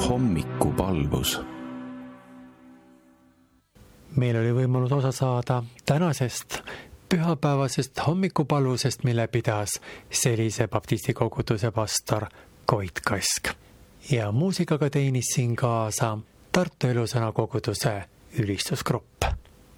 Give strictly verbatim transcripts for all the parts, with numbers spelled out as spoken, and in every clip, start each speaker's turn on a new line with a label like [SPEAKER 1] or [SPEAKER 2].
[SPEAKER 1] hommikupalvus.
[SPEAKER 2] Meil oli võimalus osa saada tänasest pühapäevasest hommikupalvusest, mille pidas Selise baptisti koguduse pastor Koit Kask. Ja muusikaga teenis siin kaasa Tartu Elusõna koguduse ülistusgrupp.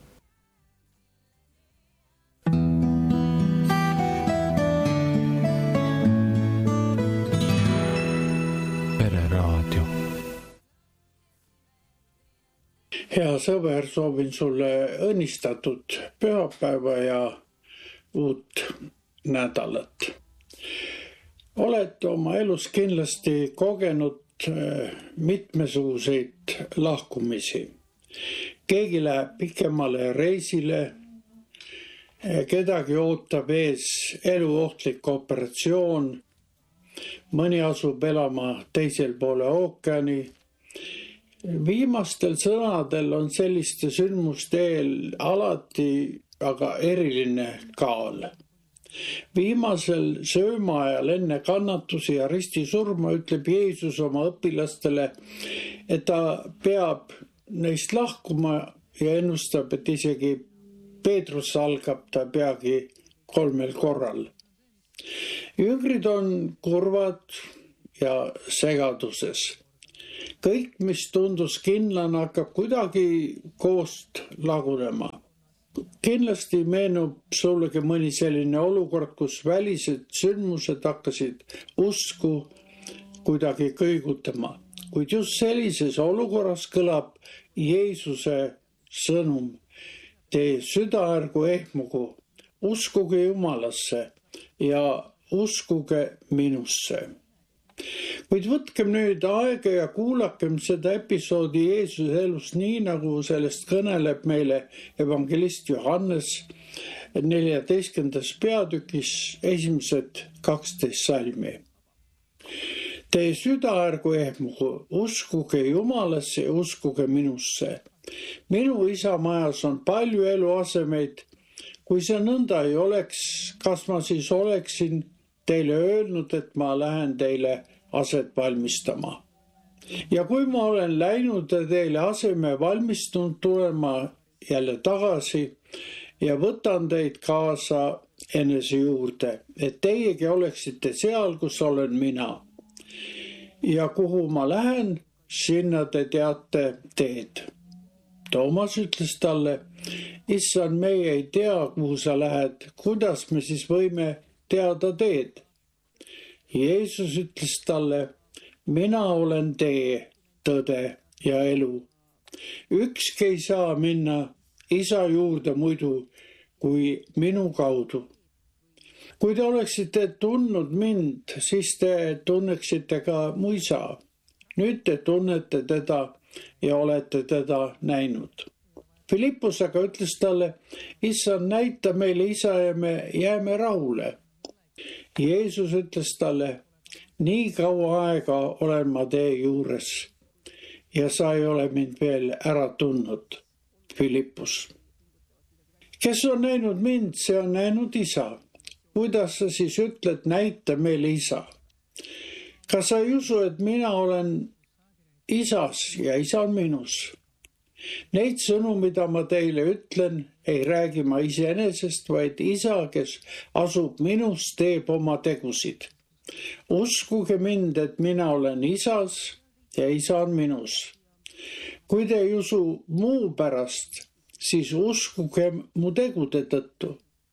[SPEAKER 3] Hea sõber, soovin sulle õnnistatud pühapäeva ja uut nädalat. Oled oma elus kindlasti kogenud mitmesuguseid lahkumisi. Keegi läheb pikemale reisile, kedagi ootab ees eluohtlik operatsioon, mõni asub elama teisel poole ookeani. Viimastel sõnadel on selliste sündmuste eel alati aga eriline kaal. Viimasel söömaajal enne kannatusi ja ristisurma ütleb Jeesus oma õpilastele, et ta peab neist lahkuma ja ennustab, et isegi Peetrus algab ta peagi kolmel korral. Jüngrid on kurvad ja segaduses. Kõik, mis tundus kindlana, hakkab kuidagi koost lagunema. Kindlasti meenub sullegi mõni selline olukord, kus välised sündmused hakkasid usku kuidagi kõigutama. Kuid just sellises olukorras kõlab Jeesuse sõnum. Teie süda ärgu ehmugu, uskuge Jumalasse ja uskuge minusse. Kuid võtkem nüüd aega ja kuulakem seda episoodi Jeesuse elust nii, nagu sellest kõneleb meile evangelist Johannes neljateistkümnendas peatükis esimesed kaksteist salmi. Teie süda ärgu ehmugu, uskuge Jumalasse ja uskuge minusse. Minu isa majas on palju eluasemeid. Kui see nõnda ei oleks, kas ma siis oleksin teile öelnud, et ma lähen teile aset valmistama. Ja kui ma olen läinud teile aseme valmistunud, tulen ma jälle tagasi ja võtan teid kaasa enese juurde, et teiegi oleksite seal, kus olen mina. Ja kuhu ma lähen, sinna te teate teed. Toomas ütles talle, issand, meie ei tea, kuhu sa lähed, kuidas me siis võime teada teed. Jeesus ütles talle, mina olen tee, tõde ja elu. Ükski ei saa minna isa juurde muidu kui minu kaudu. Kui te oleksite tundnud mind, siis te tunneksite ka mu isa. Nüüd te tunnete teda ja olete teda näinud. Filippus aga ütles talle, issand, näita meile isa ja me jääme rahule. Jeesus ütles talle, nii kaua aega olen ma tee juures ja sa ei ole mind veel ära tundnud, Filippus. Kes on näinud mind, see on näinud isa. Kuidas sa siis ütled, näita meile isa? Kas sa ei usu, et mina olen isas ja isa on minus? Neid sõnu, mida ma teile ütlen, ei räägi ma iseenesest, vaid isa, kes asub minus, teeb oma tegusid. Uskuge mind, et mina olen isas ja isa on minus. Kui te ei usu muu pärast, siis uskuge mu tegude tõttu.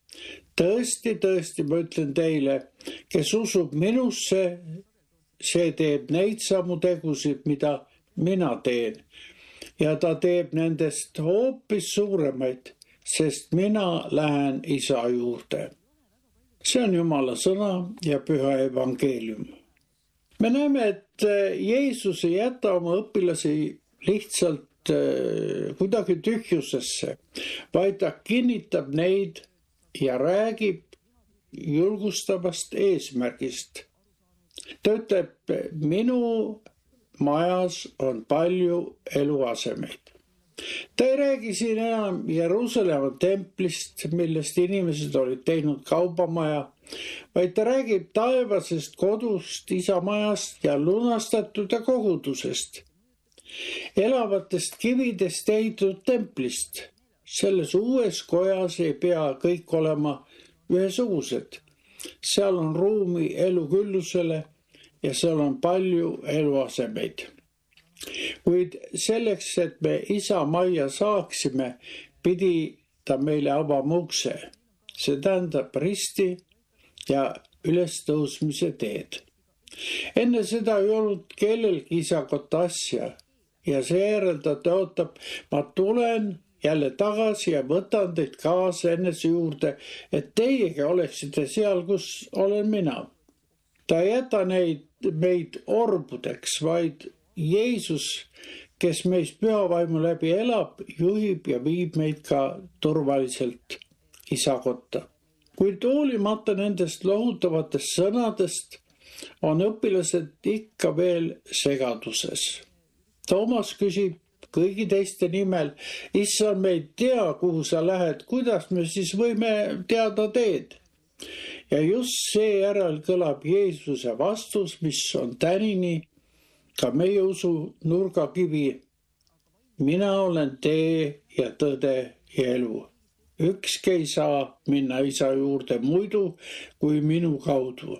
[SPEAKER 3] Tõesti, tõesti, ma ütlen teile, kes usub minusse, see teeb neid samu tegusid, mida mina teen. Ja ta teeb nendest hoopis suuremaid, sest mina lähen isa juurde. See on Jumala sõna ja püha evangeelium. Me näeme, et Jeesus ei jäta oma õpilasi lihtsalt kuidagi tühjusesse, vaid ta kinnitab neid ja räägib julgustavast eesmärgist. Ta ütleb, minu majas on palju eluasemeid. Ta ei räägi siin enam Jeruusalemma templist, millest inimesed olid teinud kaubamaja, vaid ta räägib taevasest kodust, isamajast ja lunastatud ja kogudusest, elavatest kividest ehitatud templist. Selles uues kojas ei pea kõik olema ühesugused. Seal on ruumi eluküllusele ja seal on palju eluasemeid. Kuid selleks, et me isa majja saaksime, pidi ta meile avama ukse. See tähendab risti ja ülestõusmise teed. Enne seda ei olnud kellelgi isakota asja ja seejärel ta tõotab, ma tulen jälle tagasi ja võtan teid kaasa enese juurde, et teiegi oleksite seal, kus olen mina. Ta ei jäta neid, meid orbudeks, vaid Jeesus, kes meis pühavaimu läbi elab, juhib ja viib meid ka turvaliselt isa kotta. Kuid hoolimata nendest lohutavatest sõnadest on õpilased ikka veel segaduses. Toomas küsib kõigi teiste nimel, issand, me ei tea, kuhu sa lähed, kuidas me siis võime teada teed? Ja just seejärel kõlab Jeesuse vastus, mis on tänini ka meie usu nurgakivi. Mina olen tee ja tõde ja elu. Ükski ei saa minna isa juurde muidu kui minu kaudu.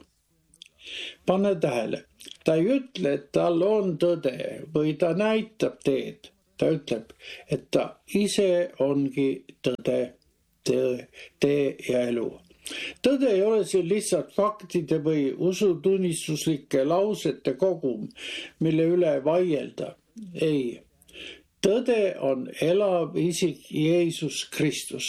[SPEAKER 3] Pane tähele, ta ei ütle, et tal on tõde või ta näitab teed. Ta ütleb, et ta ise ongi tõde, tee, tee ja elu. Tõde ei ole siin lihtsalt faktide või usutunnistuslike lausete kogum, mille üle vaielda. Ei, tõde on elav isik Jeesus Kristus.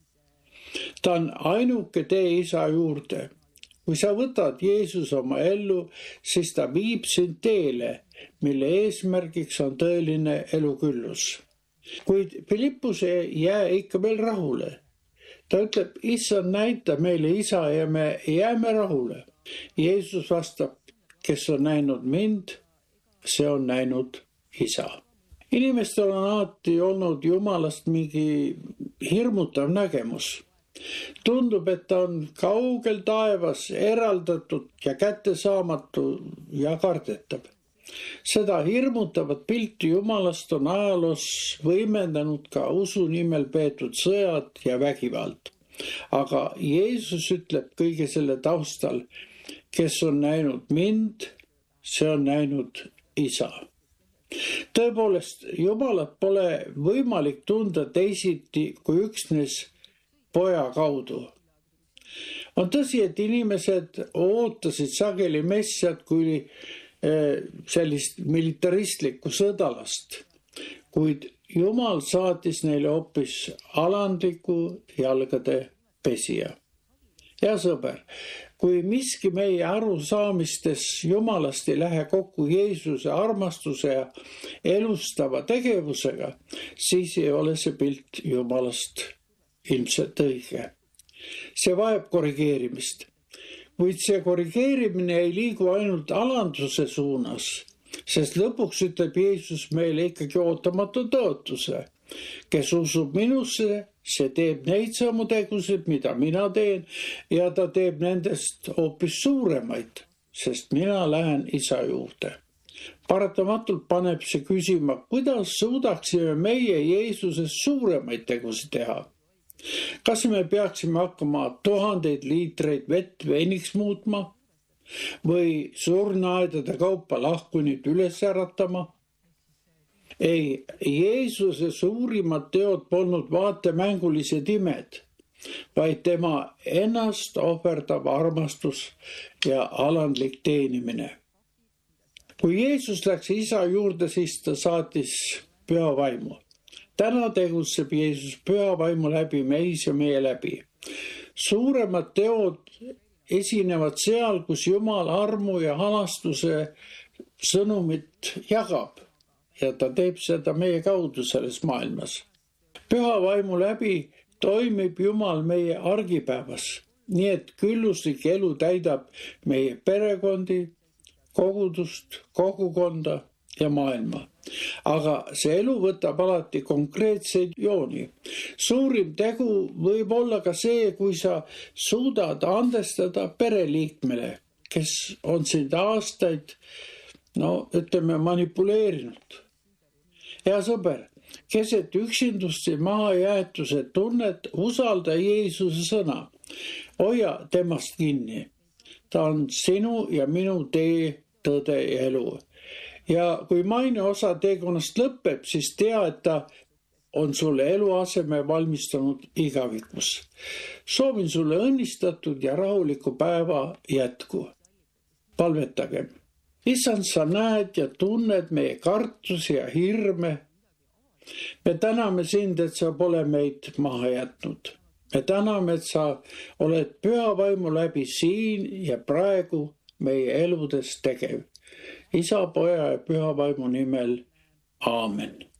[SPEAKER 3] Ta on ainuke tee isa juurde. Kui sa võtad Jeesus oma ellu, siis ta viib sind teele, mille eesmärgiks on tõeline eluküllus. Kuid Philippus ei jää ikka veel rahule. Ta ütleb, issand, näita meile isa ja me jääme rahule. Jeesus vastab, kes on näinud mind, see on näinud isa. Inimestel on alati olnud Jumalast mingi hirmutav nägemus. Tundub, et ta on kaugel taevas, eraldatud ja kättesaamatu ja kardetav. Seda hirmutavat pilti Jumalast on ajaloos võimendanud ka usu nimel peetud sõjad ja vägivald. Aga Jeesus ütleb kõige selle taustal, kes on näinud mind, see on näinud isa. Tõepoolest, Jumalat pole võimalik tunda teisiti kui üksnes poja kaudu. On tõsi, et inimesed ootasid sageli messiat kui sellist militaristlikku sõdalast, kuid Jumal saatis neile hoopis alandliku jalgade pesija. Hea sõber, kui miski meie arusaamistes Jumalast ei lähe kokku Jeesuse armastuse ja elustava tegevusega, siis ei ole see pilt Jumalast ilmselt õige. See vajab korrigeerimist. Kuid see korrigeerimine ei liigu ainult alanduse suunas, sest lõpuks ütleb Jeesus meile ikkagi ootamatu tõotuse. Kes usub minusse, see teeb neid samu tegusid, mida mina teen, ja ta teeb nendest hoopis suuremaid, sest mina lähen isa juurde. Paratamatult paneb see küsima, kuidas suudaksime meie Jeesuses suuremaid tegusid teha. Kas me peaksime hakkama tuhandeid liitreid vett veiniks muutma või surnuaedade kaupa lahkunid üles äratama? Ei, Jeesuse suurimad teod polnud vaatemängulised imed, vaid tema ennast ohverdav armastus ja alandlik teenimine. Kui Jeesus läks isa juurde, siis ta saatis püha vaimu. Täna tegutseb Jeesus püha vaimu läbi meis ja meie läbi. Suuremad teod esinevad seal, kus Jumal armu ja halastuse sõnumit jagab ja ta teeb seda meie kaudu selles maailmas. Püha vaimu läbi toimib Jumal meie argipäevas, nii et külluslik elu täidab meie perekondi, kogudust, kogukonda ja maailma. Aga see elu võtab alati konkreetseid jooni. Suurim tegu võib olla ka see, kui sa suudad andestada pereliikmele, kes on sind aastaid, no ütleme, manipuleerinud. Hea sõber, keset üksindust ja mahajäetuse tunnet usalda Jeesuse sõna. Hoia temast kinni. Ta on sinu ja minu tee, tõde ja elu. Ja kui maine osa teekonnast lõpeb, siis tea, et ta on sulle eluaseme valmistanud igavikus. Soovin sulle õnnistatud ja rahulikku päeva jätku. Palvetagem. Issand, sa näed ja tunned meie kartusi ja hirme. Me täname sind, et sa pole meid maha jätnud. Me täname, et sa oled püha vaimu läbi siin ja praegu meie eludes tegev. Isa, Poja ja Püha Vaimu nimel. Aamen.